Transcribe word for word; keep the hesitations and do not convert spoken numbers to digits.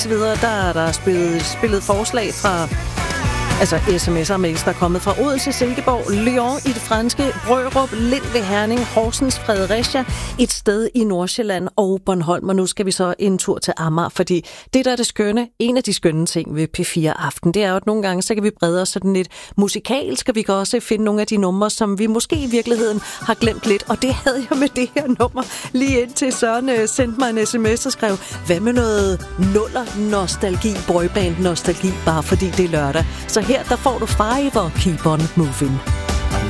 videre, der er der spillet, spillet forslag fra altså sms'er og mails, der er kommet fra Odense, Silkeborg, Lyon i det franske, Brørup, Lind ved Herning, Horsens, Fredericia, et sted i Nordsjælland og Bornholm. Og nu skal vi så en tur til Amager, fordi det, der er det skønne, en af de skønne ting ved P fire Aften, det er jo, at nogle gange, så kan vi brede os sådan lidt musikalsk, og vi kan også finde nogle af de numre, som vi måske i virkeligheden har glemt lidt. Og det havde jeg med det her nummer lige indtil Søren sendte mig en sms og skrev, hvad med noget nuller-nostalgi, boyband-nostalgi, bare fordi det er lørdag. Så her, der får du Five og Keep on Moving.